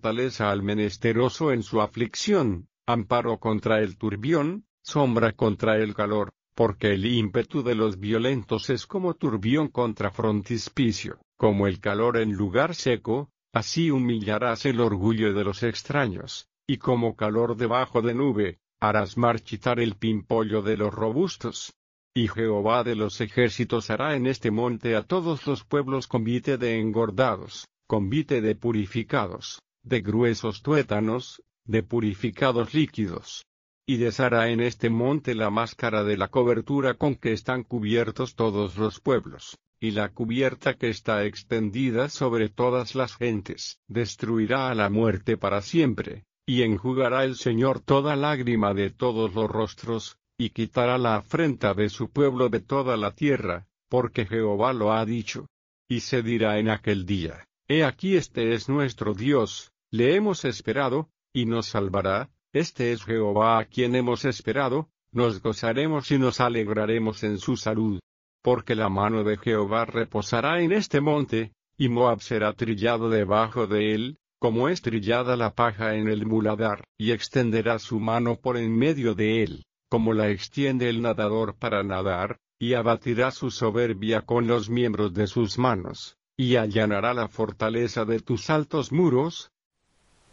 fortaleza al menesteroso en su aflicción, amparo contra el turbión, sombra contra el calor, porque el ímpetu de los violentos es como turbión contra frontispicio, como el calor en lugar seco, así humillarás el orgullo de los extraños, y como calor debajo de nube, harás marchitar el pimpollo de los robustos. Y Jehová de los ejércitos hará en este monte a todos los pueblos convite de engordados, convite de purificados, de gruesos tuétanos, de purificados líquidos. Y deshará en este monte la máscara de la cobertura con que están cubiertos todos los pueblos, y la cubierta que está extendida sobre todas las gentes. Destruirá a la muerte para siempre, y enjugará el Señor toda lágrima de todos los rostros, y quitará la afrenta de su pueblo de toda la tierra, porque Jehová lo ha dicho. Y se dirá en aquel día: He aquí este es nuestro Dios, le hemos esperado, y nos salvará. Este es Jehová a quien hemos esperado, nos gozaremos y nos alegraremos en su salud. Porque la mano de Jehová reposará en este monte, y Moab será trillado debajo de él, como es trillada la paja en el muladar, y extenderá su mano por en medio de él, como la extiende el nadador para nadar, y abatirá su soberbia con los miembros de sus manos, y allanará la fortaleza de tus altos muros,